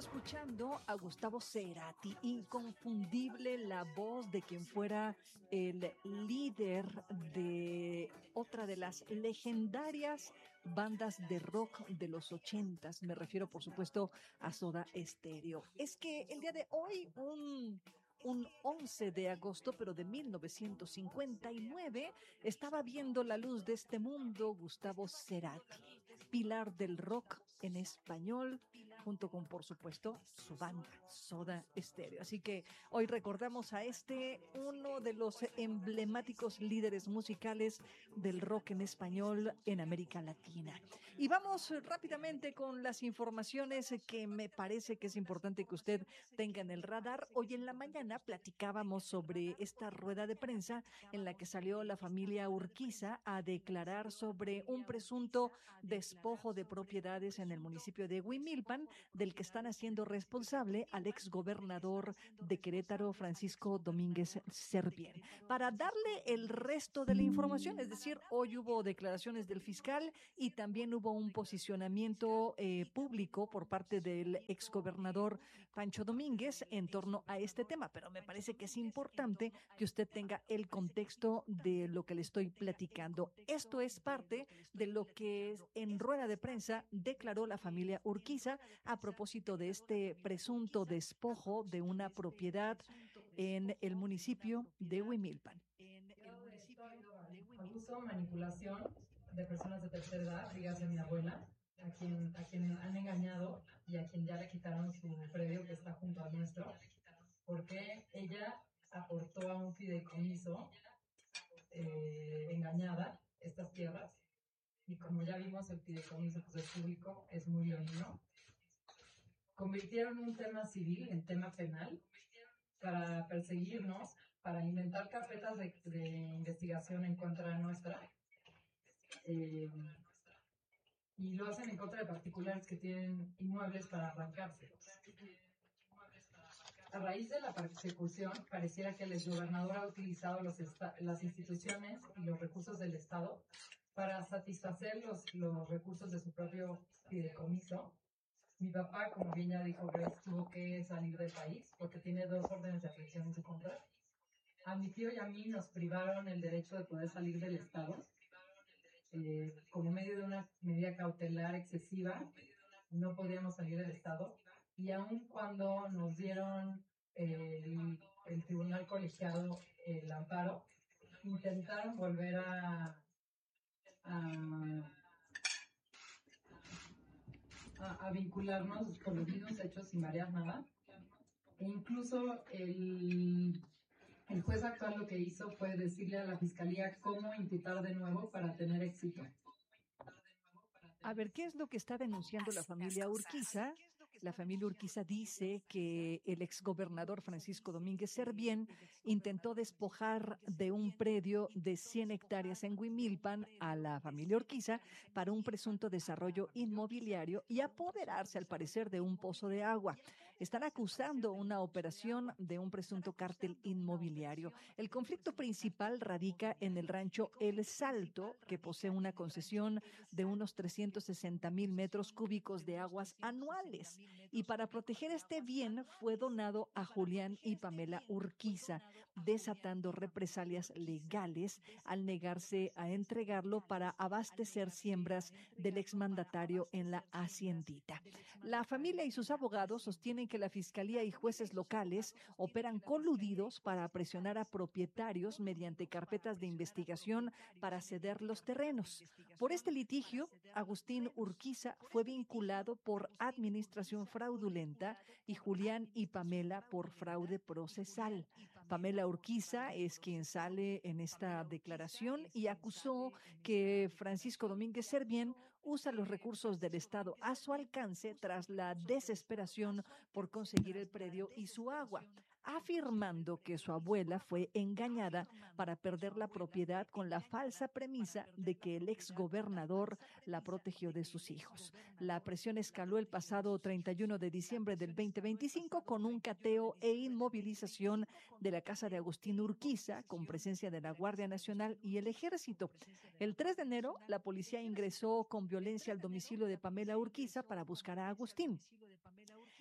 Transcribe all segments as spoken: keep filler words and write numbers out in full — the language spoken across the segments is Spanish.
escuchando a Gustavo Cerati, inconfundible, la voz de quien fuera el líder de otra de las legendarias bandas de rock de los ochentas. Me refiero, por supuesto, a Soda Stereo. Es que el día de hoy, un un once de agosto, pero de mil novecientos cincuenta y nueve, estaba viendo la luz de este mundo Gustavo Cerati, pilar del rock en español, junto con, por supuesto, su banda, Soda Stereo. Así que hoy recordamos a este, uno de los emblemáticos líderes musicales del rock en español en América Latina. Y vamos rápidamente con las informaciones que me parece que es importante que usted tenga en el radar. Hoy en la mañana platicábamos sobre esta rueda de prensa en la que salió la familia Urquiza a declarar sobre un presunto despojo de propiedades en el municipio de Huimilpan, del que están haciendo responsable al exgobernador de Querétaro, Francisco Domínguez Servién. Para darle el resto de la información, es decir, hoy hubo declaraciones del fiscal y también hubo un posicionamiento eh, público por parte del exgobernador Pancho Domínguez en torno a este tema, pero me parece que es importante que usted tenga el contexto de lo que le estoy platicando. Esto es parte de lo que en rueda de prensa declaró la familia Urquiza a propósito de este presunto despojo de una propiedad en el municipio de Huimilpan. Esto ha habido abuso, manipulación de personas de tercera edad, dígase mi abuela, a quien, a quien han engañado y a quien ya le quitaron su predio que está junto al nuestro, porque ella aportó a un fideicomiso eh, engañada estas tierras, y como ya vimos el fideicomiso pues, es público, es muy leonino. Convirtieron un tema civil en tema penal para perseguirnos, para inventar carpetas de, de investigación en contra nuestra. Eh, y lo hacen en contra de particulares que tienen inmuebles para arrancárselos. A raíz de la persecución, pareciera que el exgobernador ha utilizado los las instituciones y los recursos del Estado para satisfacer los, los recursos de su propio fideicomiso. Mi papá, como bien ya dijo Grace, tuvo que salir del país porque tiene dos órdenes de aprehensión en su contra. A mi tío y a mí nos privaron el derecho de poder salir del Estado eh, como medio de una medida cautelar excesiva. No podíamos salir del Estado, y aun cuando nos dieron eh, el, el tribunal colegiado el amparo, intentaron volver a, a, a, a vincularnos por los mismos hechos sin variar nada. E incluso el, el juez actual lo que hizo fue decirle a la fiscalía cómo imputar de nuevo para tener éxito. A ver, ¿qué es lo que está denunciando la familia Urquiza? La familia Urquiza dice que el exgobernador Francisco Domínguez Servién intentó despojar de un predio de cien hectáreas en Huimilpan a la familia Urquiza para un presunto desarrollo inmobiliario y apoderarse, al parecer, de un pozo de agua. Están acusando una operación de un presunto cártel inmobiliario. El conflicto principal radica en el rancho El Salto, que posee una concesión de unos trescientos sesenta mil metros cúbicos de aguas anuales. Y para proteger este bien fue donado a Julián y Pamela Urquiza, desatando represalias legales al negarse a entregarlo para abastecer siembras del exmandatario en la haciendita. La familia y sus abogados sostienen que la fiscalía y jueces locales operan coludidos para presionar a propietarios mediante carpetas de investigación para ceder los terrenos. Por este litigio, Agustín Urquiza fue vinculado por administración fraudulenta y Julián y Pamela por fraude procesal. Pamela Urquiza es quien sale en esta declaración y acusó que Francisco Domínguez Servién usa los recursos del Estado a su alcance tras la desesperación por conseguir el predio y su agua, afirmando que su abuela fue engañada para perder la propiedad con la falsa premisa de que el exgobernador la protegió de sus hijos. La presión escaló el pasado treinta y uno de diciembre del veinte veinticinco con un cateo e inmovilización de la casa de Agustín Urquiza con presencia de la Guardia Nacional y el Ejército. El tres de enero, la policía ingresó con violencia al domicilio de Pamela Urquiza para buscar a Agustín.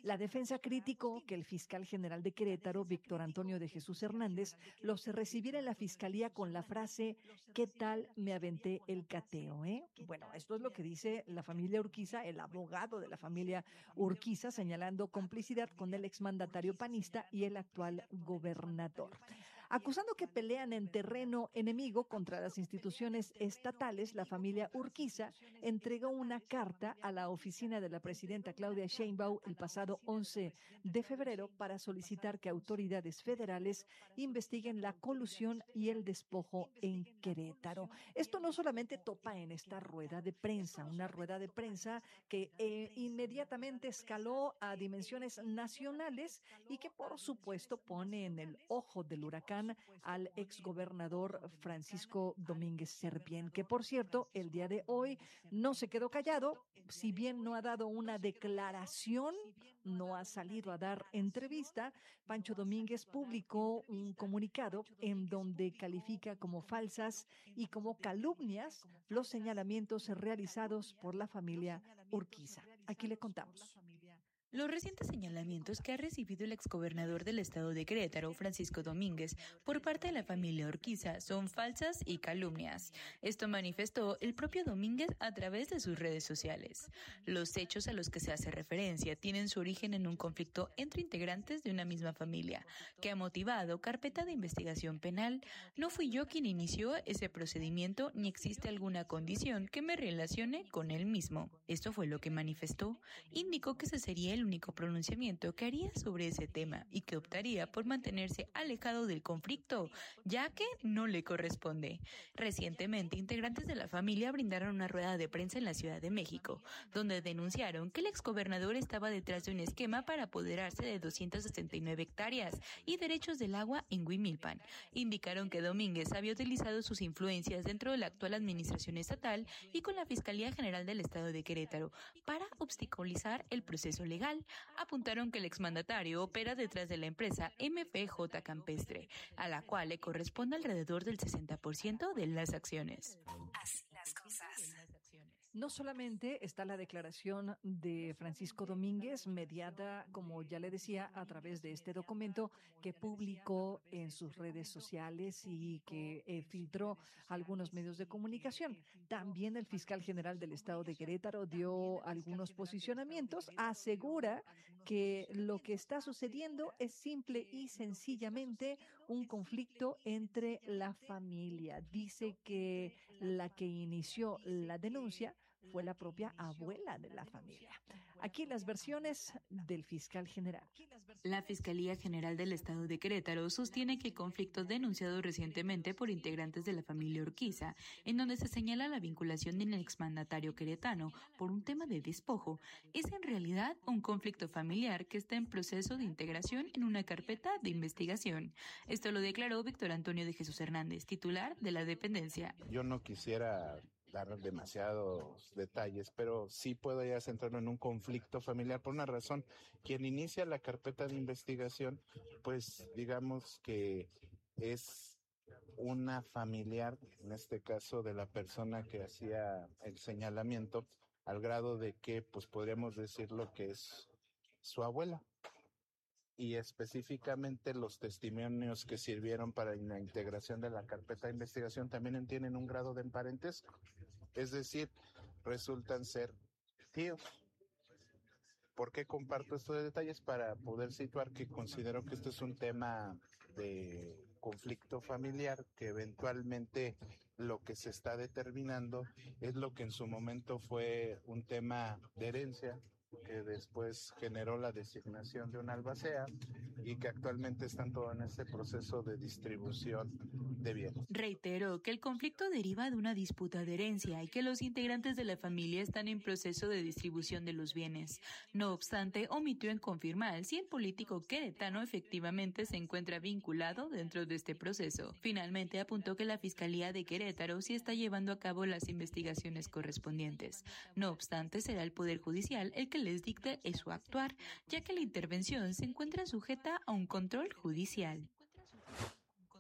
La defensa criticó que el fiscal general de Querétaro, Víctor Antonio de Jesús Hernández, los recibiera en la fiscalía con la frase: ¿qué tal me aventé el cateo? ¿eh? Bueno, esto es lo que dice la familia Urquiza, el abogado de la familia Urquiza, señalando complicidad con el exmandatario panista y el actual gobernador. Acusando que pelean en terreno enemigo contra las instituciones estatales, la familia Urquiza entregó una carta a la oficina de la presidenta Claudia Sheinbaum el pasado once de febrero para solicitar que autoridades federales investiguen la colusión y el despojo en Querétaro. Esto no solamente topa en esta rueda de prensa, una rueda de prensa que eh, inmediatamente escaló a dimensiones nacionales y que por supuesto pone en el ojo del huracán al exgobernador Francisco Domínguez Servién, que por cierto, el día de hoy no se quedó callado, si bien no ha dado una declaración, no ha salido a dar entrevista. Pancho Domínguez publicó un comunicado en donde califica como falsas y como calumnias los señalamientos realizados por la familia Urquiza. Aquí le contamos. Los recientes señalamientos que ha recibido el exgobernador del estado de Querétaro, Francisco Domínguez, por parte de la familia Urquiza son falsas y calumnias. Esto manifestó el propio Domínguez a través de sus redes sociales. Los hechos a los que se hace referencia tienen su origen en un conflicto entre integrantes de una misma familia, que ha motivado carpeta de investigación penal. No fui yo quien inició ese procedimiento ni existe alguna condición que me relacione con él mismo. Esto fue lo que manifestó. Indicó que ese sería el único pronunciamiento que haría sobre ese tema y que optaría por mantenerse alejado del conflicto, ya que no le corresponde. Recientemente, integrantes de la familia brindaron una rueda de prensa en la Ciudad de México, donde denunciaron que el exgobernador estaba detrás de un esquema para apoderarse de doscientas sesenta y nueve hectáreas y derechos del agua en Huimilpan. Indicaron que Domínguez había utilizado sus influencias dentro de la actual administración estatal y con la Fiscalía General del Estado de Querétaro para obstaculizar el proceso legal. Apuntaron que el exmandatario opera detrás de la empresa M F J Campestre, a la cual le corresponde alrededor del sesenta por ciento de las acciones. Así las cosas. No solamente está la declaración de Francisco Domínguez, mediada, como ya le decía, a través de este documento que publicó en sus redes sociales y que eh, filtró algunos medios de comunicación. También el fiscal general del estado de Querétaro dio algunos posicionamientos, asegura que lo que está sucediendo es simple y sencillamente un conflicto entre la familia. Dice que la que inició la denuncia fue la propia abuela de la familia. Aquí las versiones del fiscal general. La Fiscalía General del Estado de Querétaro sostiene que conflictos denunciados recientemente por integrantes de la familia Urquiza, en donde se señala la vinculación del exmandatario queretano por un tema de despojo, es en realidad un conflicto familiar que está en proceso de integración en una carpeta de investigación. Esto lo declaró Víctor Antonio de Jesús Hernández, titular de la dependencia. Yo no quisiera dar demasiados detalles, pero sí puedo ya centrarme en un conflicto familiar por una razón. Quien inicia la carpeta de investigación, pues digamos que es una familiar, en este caso de la persona que hacía el señalamiento, al grado de que pues podríamos decir lo que es su abuela. Y específicamente los testimonios que sirvieron para la integración de la carpeta de investigación también tienen un grado de parentesco, es decir, resultan ser tíos. ¿Por qué comparto estos detalles? Para poder situar que considero que este es un tema de conflicto familiar, que eventualmente lo que se está determinando es lo que en su momento fue un tema de herencia, que después generó la designación de un albacea y que actualmente están todo en este proceso de distribución de bienes. Reiteró que el conflicto deriva de una disputa de herencia y que los integrantes de la familia están en proceso de distribución de los bienes. No obstante, omitió en confirmar si el político queretano efectivamente se encuentra vinculado dentro de este proceso. Finalmente, apuntó que la Fiscalía de Querétaro sí está llevando a cabo las investigaciones correspondientes. No obstante, será el Poder Judicial el que les dicte su actuar, ya que la intervención se encuentra sujeta a un control judicial.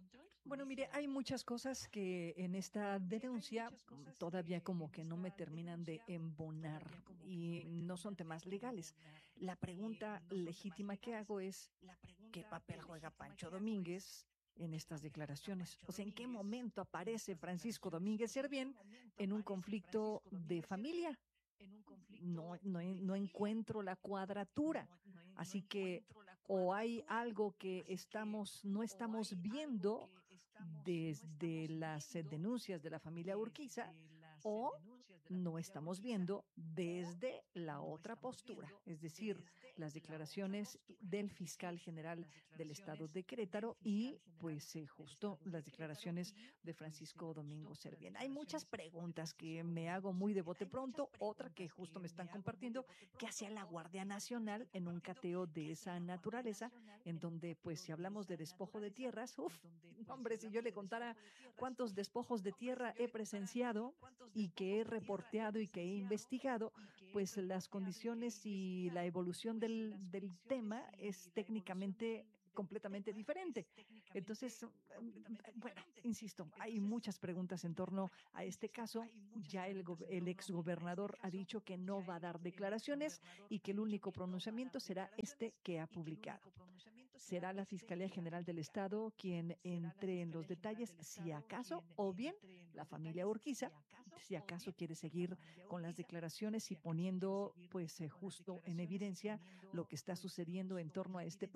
Bueno, mire, hay muchas cosas que en esta denuncia mm, todavía como que no me terminan de embonar y no son temas legales. La pregunta legítima que hago es, ¿qué papel juega Pancho Domínguez en estas declaraciones? O sea, ¿en qué momento aparece Francisco Domínguez Servién en un conflicto de familia? No, no, en- no encuentro la cuadratura. Así que o hay algo que estamos, no estamos viendo desde las eh, denuncias de la familia Urquiza, o no estamos viendo desde la otra postura, es decir, las declaraciones del fiscal general del estado de Querétaro y pues eh, justo las declaraciones de Francisco Domingo Servién. Hay muchas preguntas que me hago muy de bote pronto, otra que justo me están compartiendo, que hacía la Guardia Nacional en un cateo de esa naturaleza, en donde pues si hablamos de despojo de tierras, uff, hombre, si yo le contara cuántos despojos de tierra he presenciado y que he reporteado y que he investigado, pues las condiciones y la evolución del, del tema es técnicamente completamente diferente. Entonces, mm, bueno, insisto, hay muchas preguntas en torno a este caso. Ya el, go- el exgobernador ha dicho que no va a dar declaraciones y que el único pronunciamiento será este que ha publicado. Será la Fiscalía General del Estado quien entre en los detalles, si acaso, o bien la familia Urquiza, si acaso quiere seguir con las declaraciones y poniendo, pues, eh, justo en evidencia lo que está sucediendo en torno a este